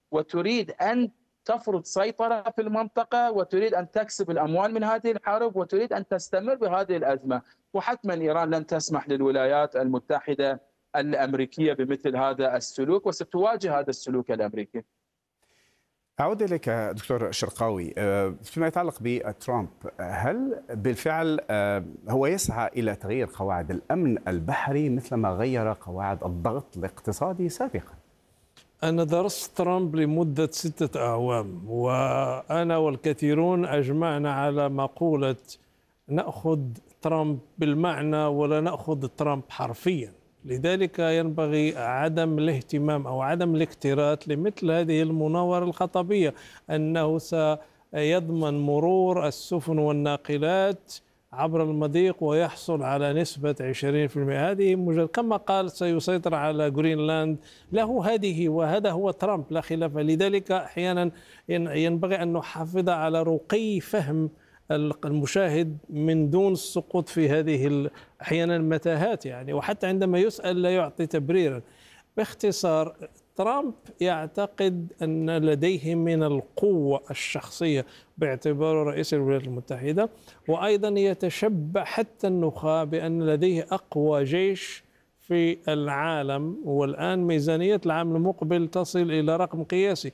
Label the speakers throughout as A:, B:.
A: وتريد أن تفرض سيطرة في المنطقة، وتريد أن تكسب الأموال من هذه الحرب، وتريد أن تستمر بهذه الأزمة. وحتما إيران لن تسمح للولايات المتحدة الأمريكية بمثل هذا السلوك، وستواجه هذا السلوك الأمريكي.
B: أعود إليك دكتور شرقاوي، فيما يتعلق بترامب، هل بالفعل هو يسعى إلى تغيير قواعد الأمن البحري مثلما غير قواعد الضغط الاقتصادي سابقا؟
C: أنا درست ترامب لمدة 6 أعوام، وأنا والكثيرون أجمعنا على مقولة نأخذ ترامب بالمعنى ولا نأخذ ترامب حرفيا. لذلك ينبغي عدم الاهتمام أو عدم الاكتراث لمثل هذه المناورة الخطبية، أنه سيضمن مرور السفن والناقلات عبر المضيق ويحصل على نسبة 20%. هذه مجرد كما قال سيسيطر على جرينلاند، له هذه، وهذا هو ترامب لا خلاف. لذلك أحيانا ينبغي أن نحافظ على رقي فهم المشاهد من دون السقوط في هذه أحيانا المتاهات يعني، وحتى عندما يسأل لا يعطي تبريرا. باختصار، ترامب يعتقد أن لديه من القوة الشخصية باعتباره رئيس الولايات المتحدة، وأيضا يتشبع حتى النخاع بأن لديه أقوى جيش في العالم. والآن ميزانية العام المقبل تصل إلى رقم قياسي،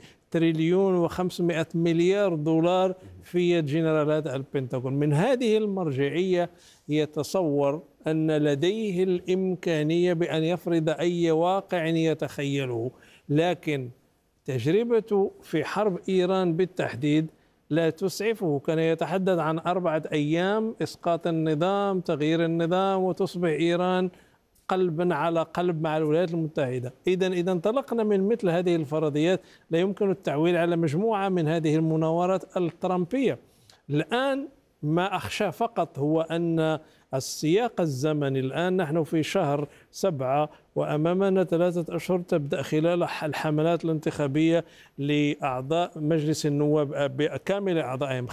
C: 1,500,000,000,000 دولار في يد جنرالات البنتاغون. من هذه المرجعية يتصور أن لديه الإمكانية بأن يفرض أي واقع يتخيله، لكن تجربته في حرب إيران بالتحديد لا تسعفه. كان يتحدث عن 4 أيام إسقاط النظام، تغيير النظام، وتصبح إيران قلبا على قلب مع الولايات المتحدة. إذا انطلقنا من مثل هذه الفرضيات لا يمكن التعويل على مجموعة من هذه المناورات الترامبية. الآن ما أخشى فقط هو أن السياق الزمني، الآن نحن في شهر 7 وأمامنا 3 أشهر تبدأ خلال الحملات الانتخابية لأعضاء مجلس النواب بكامل أعضائهم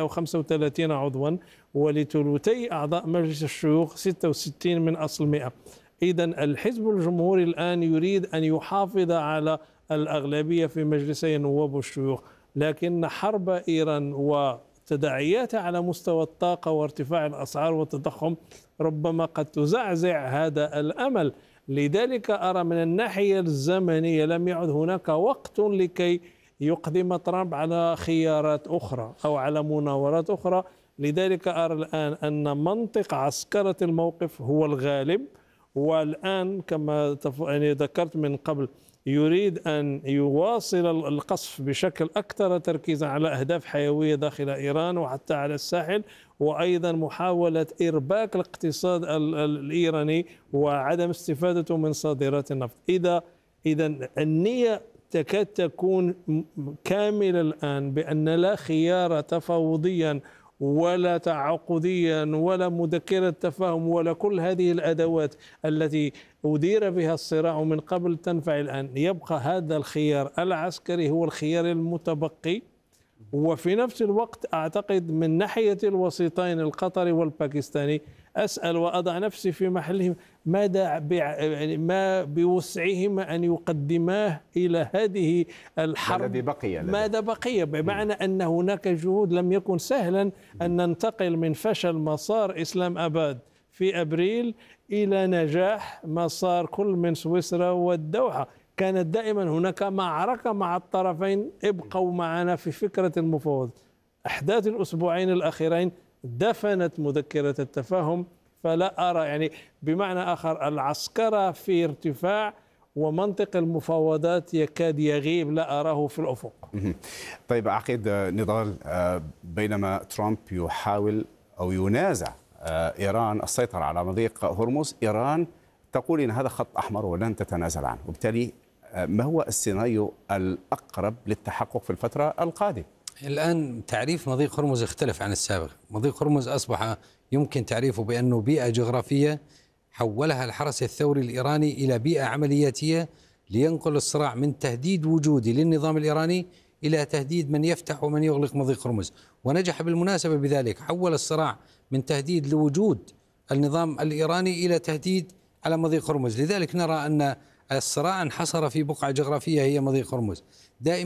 C: 535 عضوا، ولثلثي أعضاء مجلس الشيوخ 66 من أصل 100. إذن الحزب الجمهوري الآن يريد أن يحافظ على الأغلبية في مجلسي النواب والشيوخ، لكن حرب إيران وتداعياتها على مستوى الطاقة وارتفاع الأسعار والتضخم ربما قد تزعزع هذا الأمل. لذلك أرى من الناحية الزمنية لم يعد هناك وقت لكي يقدم ترامب على خيارات أخرى أو على مناورات أخرى. لذلك أرى الآن أن منطق عسكرة الموقف هو الغالب، والآن كما يعني ذكرت من قبل يريد أن يواصل القصف بشكل أكثر تركيزا على أهداف حيوية داخل إيران وحتى على الساحل، وأيضا محاولة إرباك الاقتصاد الإيراني وعدم استفادته من صادرات النفط. إذا النية تكاد تكون كاملة الآن بأن لا خيار تفاوضيا ولا تعاقديا ولا مذكرة تفاهم ولا كل هذه الأدوات التي أدير بها الصراع من قبل تنفع الآن. يبقى هذا الخيار العسكري هو الخيار المتبقي. وفي نفس الوقت أعتقد من ناحية الوسيطين القطري والباكستاني أسأل وأضع نفسي في محلهم، ما بوسعهما أن يقدماه إلى هذه الحرب؟ ماذا بقي؟ بمعنى أن هناك جهود لم يكن سهلا أن ننتقل من فشل مسار إسلام أباد في أبريل إلى نجاح مسار كل من سويسرا والدوحة. كانت دائما هناك معركة مع الطرفين، ابقوا معنا في فكرة المفاوضات. أحداث الأسبوعين الأخيرين دفنت مذكرة التفاهم، فلا أرى يعني بمعنى آخر العسكرة في ارتفاع ومنطق المفاوضات يكاد يغيب، لا أراه في الأفق.
B: طيب عقيد نضال، بينما ترامب يحاول أو ينازع إيران السيطرة على مضيق هرمز، إيران تقول إن هذا خط أحمر ولن تتنازل عنه، وبالتالي ما هو السيناريو الأقرب للتحقق في الفترة القادمة؟
D: الآن تعريف مضيق هرمز اختلف عن السابق. مضيق هرمز أصبح يمكن تعريفه بأنه بيئة جغرافية حولها الحرس الثوري الإيراني إلى بيئة عملياتية لينقل الصراع من تهديد وجودي للنظام الإيراني إلى تهديد من يفتح ومن يغلق مضيق هرمز، ونجح بالمناسبة بذلك. حول الصراع من تهديد لوجود النظام الإيراني إلى تهديد على مضيق هرمز. لذلك نرى أن الصراع انحصر في بقعة جغرافية هي مضيق هرمز. دائما